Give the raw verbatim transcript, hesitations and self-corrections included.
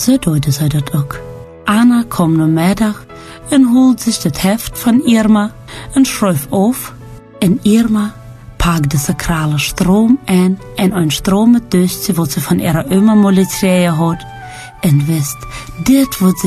So deuten sie dat ook. Anna kommt am Mittag und holt sich das Heft von Irma und schreibt auf. Und Irma pakt de sakrale Strom an und ein Strom mit Düste, was sie von ihrer Oma mollitrieren hat. Und wisst, dit wird sie